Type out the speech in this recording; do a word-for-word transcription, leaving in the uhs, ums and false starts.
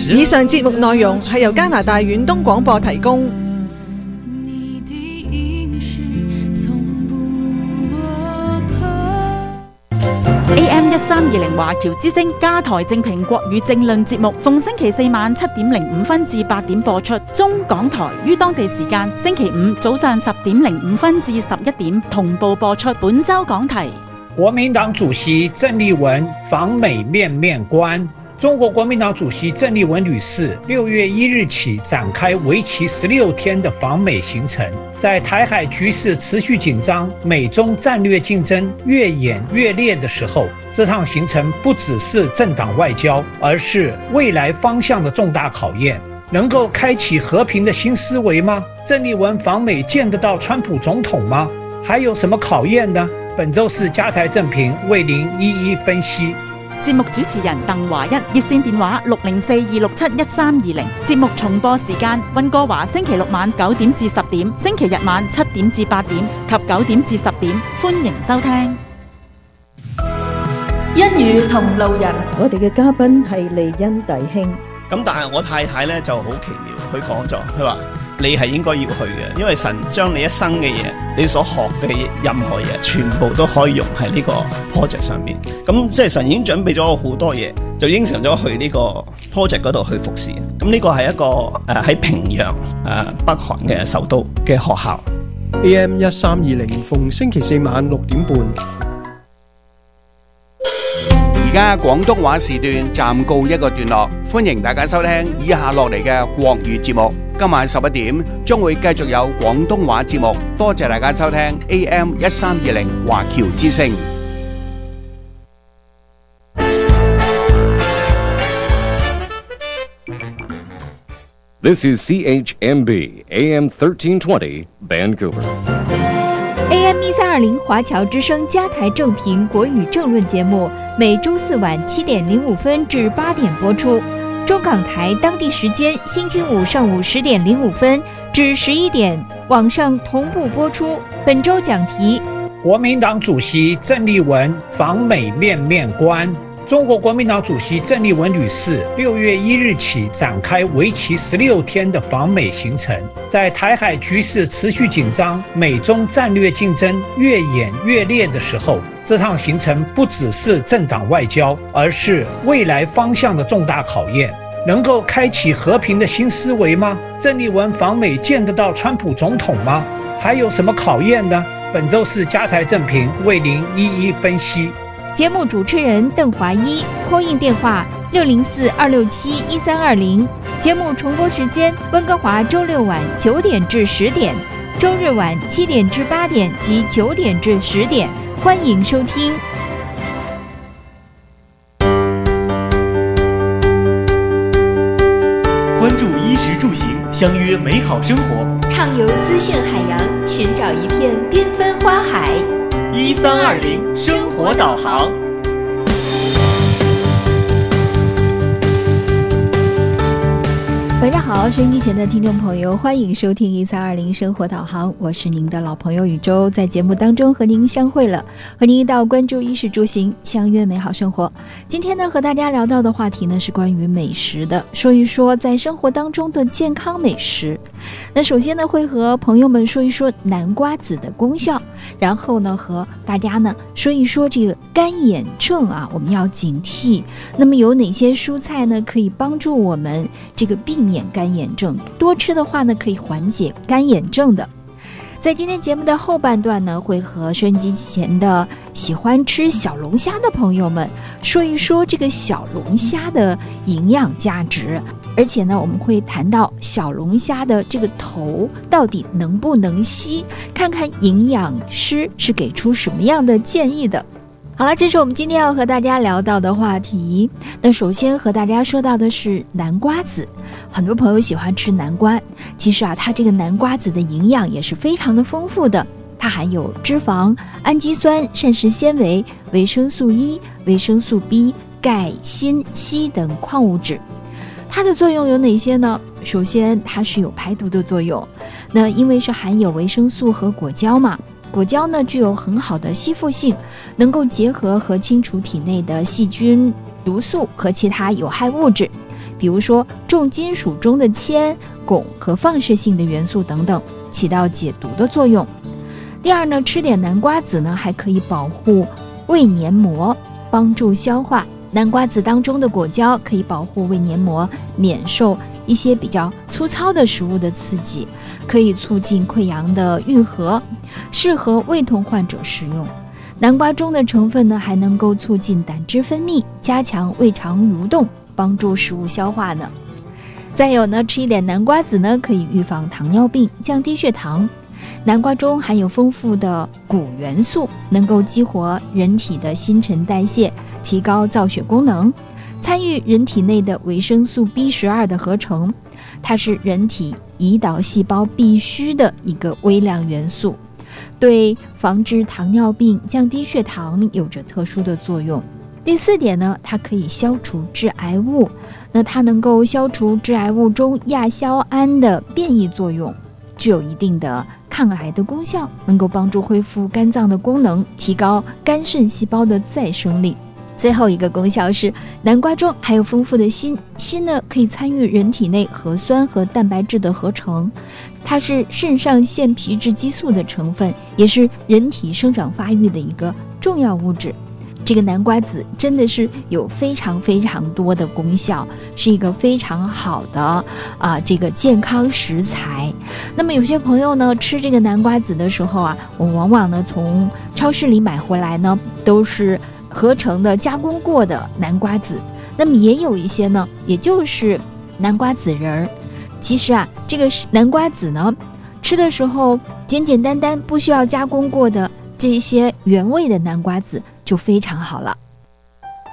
以上節目內容係由加拿大遠東廣播提供。 A M 一三二零華僑之聲加台正評國語政論節目，逢星期四晚七點零五分至八點播出。中港台於當地時間星期五早上十點零五分至十一點同步播出。本周講題： 國民黨主席鄭麗文訪美面面觀。中國國民黨主席鄭麗文女士六月一日起展開為期十六天的訪美行程，在台海局勢持續緊張、美中戰略競爭越演越烈的時候，這趟行程不只是政黨外交，而是未來方向的重大考驗。能夠開啟和平的新思維嗎？鄭麗文訪美見得到川普總統嗎？還有什麼考驗呢？本週是加台正評為您一一分析。 節目主持人鄧華一，熱線電話六零四二六七一三二零。節目重播時間：溫哥華星期六晚九點至十點，星期日晚七點至八點及九點至十點。歡迎收聽。 一語同路人， 我哋嘅嘉賓係利恩弟兄。 咁但係我太太咧就好奇妙，佢講咗，佢話你係應該要去嘅，因為神將你一生嘅嘢，你所學嘅任何嘢，全部都可以用喺呢個 project 上面。咁即係神已經準備咗好多嘢，就應承咗去呢個 project 嗰度去服侍。咁呢個係一個誒喺、呃、平壤誒、呃、北韓嘅首都嘅學校。 A M 一三二零逢星期四晚六點半。 而家廣東話時段暫告一個段落，歡迎大家收聽以下落嚟嘅國語節目。今晚十一點將會繼續有廣東話節目，多謝大家收聽 A M 一三二零華僑之聲。 This is C H M B A M thirteen twenty Vancouver。A M 一三二零華僑之聲加台正評國語政論節目，每周四晚七點零五分至八點播出。中港台當地時間星期五上午十點零五分至十一點，網上同步播出。本周講題： 國民黨主席鄭麗文訪美面面觀。中國國民黨主席鄭麗文女士六月一日起展開為期十六天的訪美行程，在台海局勢持續緊張、美中戰略競爭越演越烈的時候，這趟行程不只是政黨外交，而是未來方向的重大考驗。能夠開啟和平的新思維嗎？鄭麗文訪美見得到川普總統嗎？還有什麼考驗呢？本週是加台正評為您一一分析。 節目主持人鄧華一，call in電話六零四二六七一三二零。節目重播時間：溫哥華周六晚九點至十點，周日晚七點至八點及九點至十點。歡迎收聽。 關注衣食住行，相約美好生活。 暢遊資訊海洋，尋找一片繽紛花海。 一三二零生活導航。 晚上好，收音機前的聽眾朋友，歡迎收聽一三二零生活導航，我是您的老朋友宇宙，在節目當中和您相會了，和您一道關注衣食住行，相約美好生活。今天呢，和大家聊到的話題呢是關於美食的，說一說在生活當中的健康美食。那首先呢，會和朋友們說一說南瓜子的功效，然後呢，和大家呢說一說這個乾眼症啊，我們要警惕。那麼有哪些蔬菜呢，可以幫助我們這個避免免乾眼症，多吃的話呢，可以緩解乾眼症的。在今天節目的後半段呢，會和收音機前的喜歡吃小龍蝦的朋友們說一說這個小龍蝦的營養價值，而且呢，我們會談到小龍蝦的這個頭到底能不能吸，看看營養師是給出什麼樣的建議的。好了，這是我們今天要和大家聊到的話題。那首先和大家說到的是南瓜子，很多朋友喜歡吃南瓜，其實啊，它這個南瓜子的營養也是非常的豐富的，它含有脂肪、氨基酸、膳食纖維、維生素 E、維生素 B、鈣、鋅、硒等礦物質。它的作用有哪些呢？首先，它是有排毒的作用。那因為是含有維生素和果膠嘛。果膠呢具有很好的吸附性，能夠結合和清除體內的細菌、毒素和其他有害物質， 比如说重金属中的铅、汞和放射性的元素等等，起到解毒的作用。第二呢，吃点南瓜子呢，还可以保护胃黏膜，帮助消化。南瓜子当中的果胶可以保护胃黏膜免受一些比较粗糙的食物的刺激，可以促进溃疡的愈合，适合胃痛患者食用。南瓜中的成分呢，还能够促进胆汁分泌，加强胃肠蠕动，帮助食物消化呢。再有呢，吃一点南瓜子呢，可以预防糖尿病，降低血糖。南瓜中含有丰富的钴元素，能够激活人体的新陈代谢，提高造血功能，参与人体内的维生素 B 十二 的合成，它是人体胰岛细胞必须的一个微量元素，对防治糖尿病、降低血糖有着特殊的作用。第四点呢，它可以消除致癌物，那它能够消除致癌物中亚硝胺的变异作用，具有一定的抗癌的功效，能够帮助恢复肝脏的功能，提高肝肾细胞的再生力。最后一个功效是，南瓜中含有丰富的锌，锌呢可以参与人体内核酸和蛋白质的合成，它是肾上腺皮质激素的成分，也是人体生长发育的一个重要物质。这个南瓜子真的是有非常非常多的功效，是一个非常好的啊、呃、这个健康食材。那么有些朋友呢吃这个南瓜子的时候啊，我们往往呢从超市里买回来呢都是合成的加工过的南瓜子，那么也有一些呢也就是南瓜子仁儿。其实啊，这个南瓜子呢吃的时候简简单单不需要加工过的这些原味的南瓜子就非常好了。